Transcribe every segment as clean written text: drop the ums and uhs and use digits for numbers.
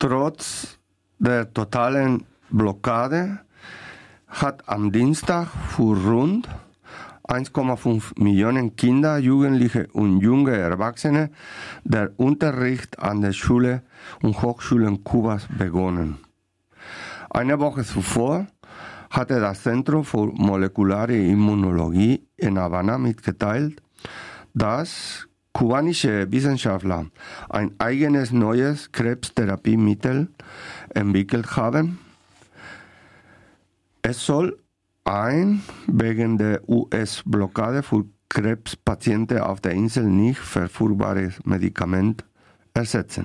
Trotz der totalen Blockade hat am Dienstag für rund 1,5 Millionen Kinder, Jugendliche und junge Erwachsene der Unterricht an der Schule und Hochschulen Kubas begonnen. Eine Woche zuvor hatte das Zentrum für molekulare Immunologie in Havanna mitgeteilt, dass kubanische Wissenschaftler ein eigenes neues Krebstherapiemittel entwickelt haben. Es soll ein wegen der US-Blockade für Krebspatienten auf der Insel nicht verfügbares Medikament ersetzen.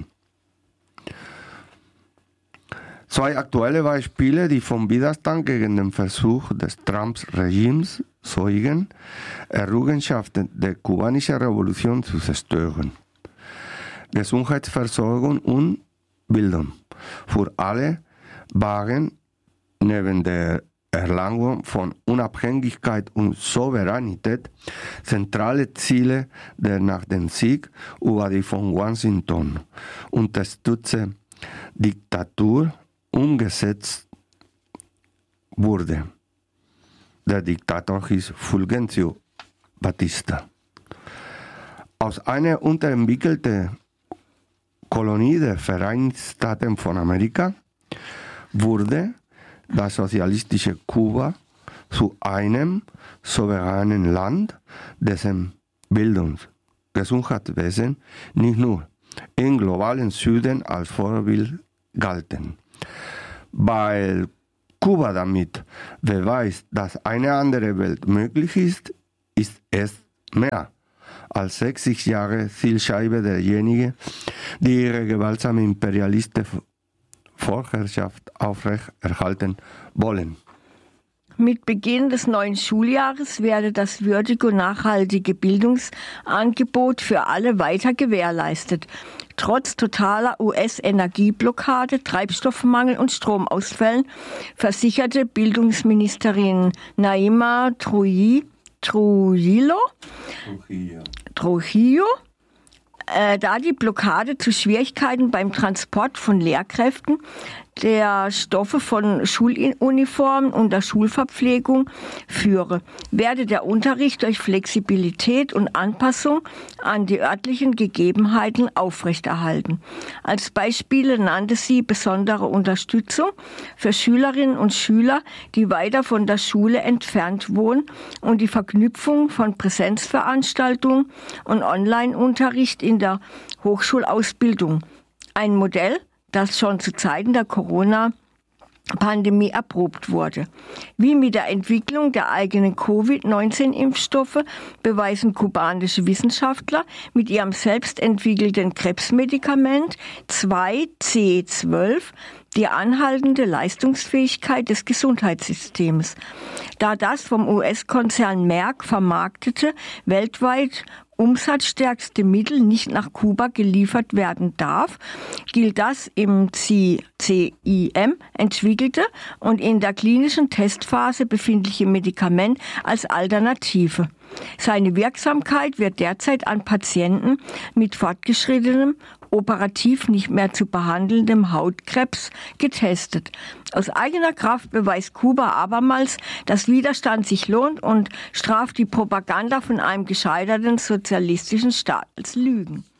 Zwei aktuelle Beispiele, die vom Widerstand gegen den Versuch des Trump-Regimes zeugen, Errungenschaften der kubanischen Revolution zu zerstören. Gesundheitsversorgung und Bildung für alle waren neben der Erlangung von Unabhängigkeit und Souveränität zentrale Ziele, der nach dem Sieg über die von Washington unterstützte Diktatur umgesetzt wurde. Der Diktator hieß Fulgencio Batista. Aus einer unterentwickelten Kolonie der Vereinigten Staaten von Amerika wurde das sozialistische Kuba zu einem souveränen Land, dessen Bildungs- Gesundheitswesen nicht nur im globalen Süden als Vorbild galten. Weil Kuba damit beweist, dass eine andere Welt möglich ist, ist es mehr als 60 Jahre Zielscheibe derjenigen, die ihre gewaltsame imperialistische Vorherrschaft aufrechterhalten wollen. Mit Beginn des neuen Schuljahres werde das würdige und nachhaltige Bildungsangebot für alle weiter gewährleistet. Trotz totaler US-Energieblockade, Treibstoffmangel und Stromausfällen versicherte Bildungsministerin Naima Trujillo, da die Blockade zu Schwierigkeiten beim Transport von Lehrkräften, der Stoffe von Schuluniformen und der Schulverpflegung führe, werde der Unterricht durch Flexibilität und Anpassung an die örtlichen Gegebenheiten aufrechterhalten. Als Beispiele nannte sie besondere Unterstützung für Schülerinnen und Schüler, die weiter von der Schule entfernt wohnen, und die Verknüpfung von Präsenzveranstaltungen und Online-Unterricht in der Hochschulausbildung. Ein Modell, das schon zu Zeiten der Corona-Pandemie erprobt wurde. Wie mit der Entwicklung der eigenen Covid-19-Impfstoffe beweisen kubanische Wissenschaftler mit ihrem selbst entwickelten Krebsmedikament 2C12 die anhaltende Leistungsfähigkeit des Gesundheitssystems. Da das vom US-Konzern Merck vermarktete, weltweit umsatzstärkste Mittel nicht nach Kuba geliefert werden darf, gilt das im CIM entwickelte und in der klinischen Testphase befindliche Medikament als Alternative. Seine Wirksamkeit wird derzeit an Patienten mit fortgeschrittenem, operativ nicht mehr zu behandelndem Hautkrebs getestet. Aus eigener Kraft beweist Kuba abermals, dass Widerstand sich lohnt und straft die Propaganda von einem gescheiterten sozialistischen Staat als Lügen.